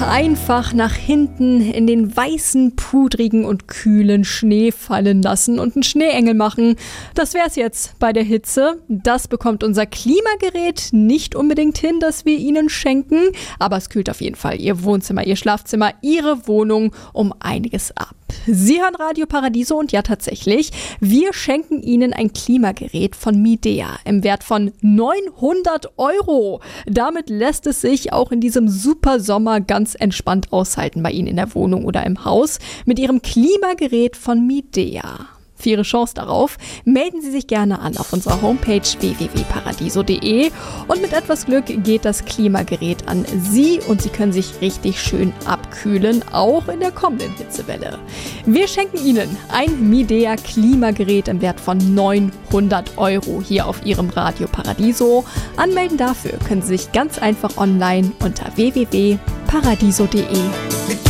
einfach nach hinten in den weißen, pudrigen und kühlen Schnee fallen lassen und einen Schneeengel machen. Das wär's jetzt bei der Hitze. Das bekommt unser Klimagerät nicht unbedingt hin, das wir Ihnen schenken. Aber es kühlt auf jeden Fall Ihr Wohnzimmer, Ihr Schlafzimmer, Ihre Wohnung um einiges ab. Sie hören Radio Paradiso und ja tatsächlich, wir schenken Ihnen ein Klimagerät von Midea im Wert von 900 €. Damit lässt es sich auch in diesem super Sommer ganz entspannt aushalten bei Ihnen in der Wohnung oder im Haus mit Ihrem Klimagerät von Midea. Für Ihre Chance darauf melden Sie sich gerne an auf unserer Homepage www.paradiso.de und mit etwas Glück geht das Klimagerät an Sie und Sie können sich richtig schön abkühlen, auch in der kommenden Hitzewelle. Wir schenken Ihnen ein Midea Klimagerät im Wert von 900 € hier auf Ihrem Radio Paradiso. Anmelden dafür können Sie sich ganz einfach online unter www.paradiso.de.